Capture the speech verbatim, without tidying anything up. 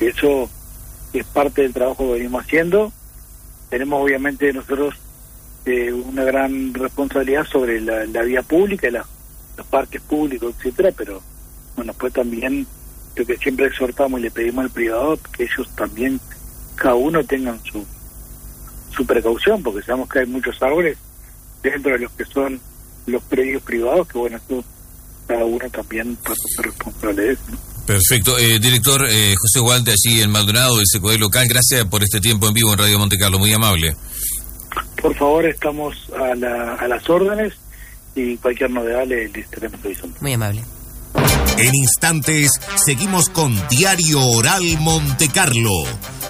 que eso es parte del trabajo que venimos haciendo. Tenemos obviamente nosotros eh, una gran responsabilidad sobre la, la vía pública, la, los parques públicos, etcétera, pero bueno, pues también lo que siempre exhortamos y le pedimos al privado, que ellos también, cada uno tengan su su precaución, porque sabemos que hay muchos árboles dentro de los que son los predios privados, que bueno, eso cada uno también pasa a ser responsable de eso, ¿no? Perfecto. Eh, director eh, José Walde, allí en Maldonado, del SECODEC local, gracias por este tiempo en vivo en Radio Monte Carlo, muy amable. Por favor, estamos a, la, a las órdenes y cualquier novedad le, le estaremos avisando. Muy amable. En instantes seguimos con Diario Oral Monte Carlo.